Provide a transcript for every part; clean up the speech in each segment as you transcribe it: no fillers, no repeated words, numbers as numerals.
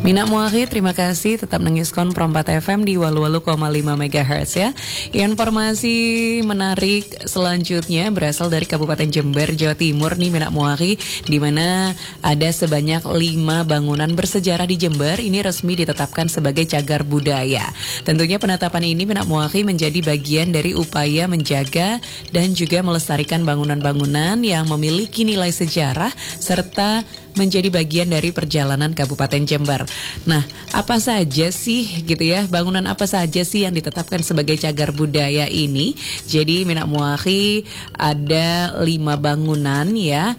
Mina Muakhi, terima kasih. Tetap nengiskon Perompat FM di walu-walu,5 MHz ya. Informasi menarik selanjutnya berasal dari Kabupaten Jember, Jawa Timur nih Mina Muakhi, di mana ada sebanyak 5 bangunan bersejarah di Jember ini resmi ditetapkan sebagai cagar budaya. Tentunya penetapan ini Mina Muakhi menjadi bagian dari upaya menjaga dan juga melestarikan bangunan-bangunan yang memiliki nilai sejarah serta menjadi bagian dari perjalanan Kabupaten Jember. Nah, apa saja sih gitu ya, bangunan apa saja sih yang ditetapkan sebagai cagar budaya ini? Jadi Mina Muakhi ada 5 bangunan ya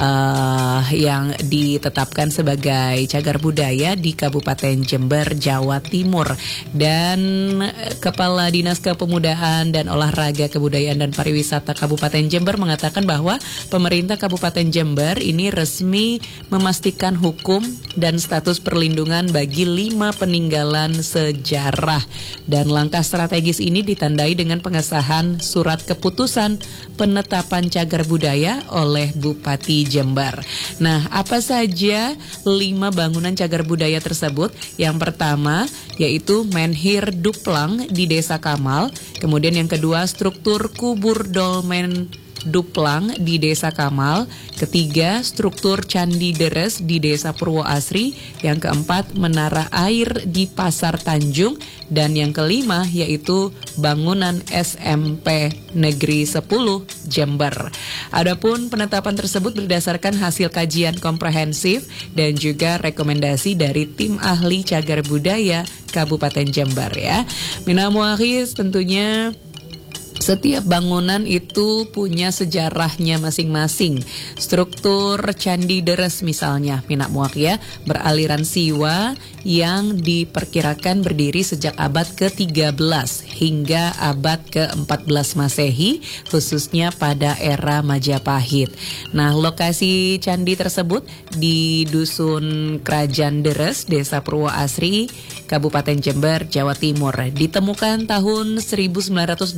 yang ditetapkan sebagai cagar budaya di Kabupaten Jember, Jawa Timur. Dan Kepala Dinas Kepemudaan dan Olahraga Kebudayaan dan Pariwisata Kabupaten Jember mengatakan bahwa pemerintah Kabupaten Jember ini resmi memastikan hukum dan status perlindungan bagi 5 peninggalan sejarah. Dan langkah strategis ini ditandai dengan pengesahan surat keputusan penetapan cagar budaya oleh Bupati Jember. Nah, apa saja 5 bangunan cagar budaya tersebut? Yang pertama yaitu Menhir Duplang di Desa Kamal. Kemudian yang kedua struktur kubur dolmen Duplang di Desa Kamal. Ketiga, struktur Candi Deres di Desa Purwoasri. Yang keempat, menara air di Pasar Tanjung. Dan yang kelima yaitu bangunan SMP Negeri 10 Jember. Adapun penetapan tersebut berdasarkan hasil kajian komprehensif dan juga rekomendasi dari tim ahli cagar budaya Kabupaten Jember ya. Mina Muakhi, tentunya setiap bangunan itu punya sejarahnya masing-masing. Struktur Candi Deres misalnya, Mina Muakhi ya, beraliran Siwa yang diperkirakan berdiri sejak abad ke-13 hingga abad ke-14 Masehi, khususnya pada era Majapahit. Nah, lokasi candi tersebut di Dusun Kerajaan Deres, Desa Purwoasri, Kabupaten Jember, Jawa Timur. Ditemukan tahun 1980,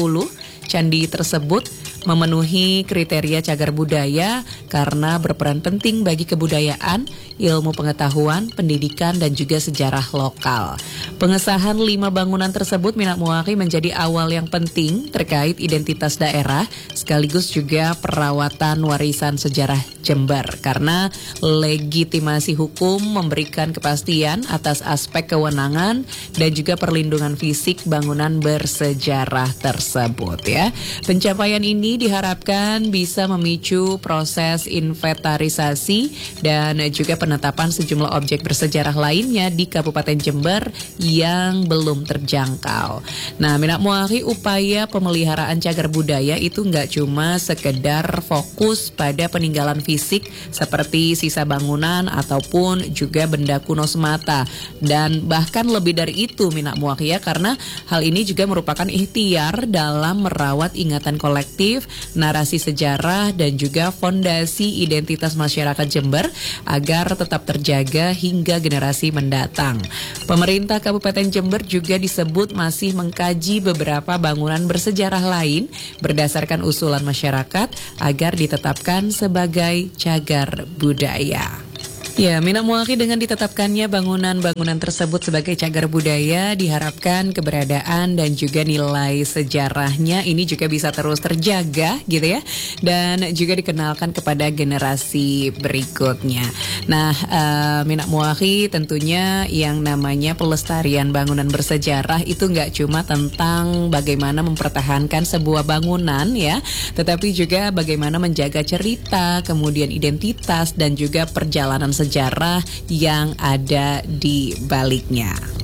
candi tersebut memenuhi kriteria cagar budaya karena berperan penting bagi kebudayaan, ilmu pengetahuan, pendidikan, dan juga sejarah lokal. Pengesahan 5 bangunan tersebut Mina Muakhi menjadi awal yang penting terkait identitas daerah sekaligus juga perawatan warisan sejarah Jember karena legitimasi hukum memberikan kepastian atas aspek kewenangan dan juga perlindungan fisik bangunan bersejarah tersebut ya. Pencapaian ini diharapkan bisa memicu proses inventarisasi dan juga penetapan sejumlah objek bersejarah lainnya di Kabupaten Jember yang belum terjangkau. Nah, Mina Muakhi, upaya pemeliharaan cagar budaya itu nggak cuma sekedar fokus pada peninggalan fisik seperti sisa bangunan ataupun juga benda kuno semata. Dan bahkan lebih dari itu Mina Muakhi ya, karena hal ini juga merupakan ikhtiar dalam merawat ingatan kolektif, narasi sejarah, dan juga fondasi identitas masyarakat Jember agar tetap terjaga hingga generasi mendatang. Pemerintah Kabupaten Jember juga disebut masih mengkaji beberapa bangunan bersejarah lain berdasarkan usulan masyarakat agar ditetapkan sebagai cagar budaya. Ya, Mina Muakhi, dengan ditetapkannya bangunan-bangunan tersebut sebagai cagar budaya, diharapkan keberadaan dan juga nilai sejarahnya ini juga bisa terus terjaga gitu ya, dan juga dikenalkan kepada generasi berikutnya. Nah, Mina Muakhi, tentunya yang namanya pelestarian bangunan bersejarah itu nggak cuma tentang bagaimana mempertahankan sebuah bangunan ya, tetapi juga bagaimana menjaga cerita, kemudian identitas dan juga perjalanan sejarah yang ada di baliknya.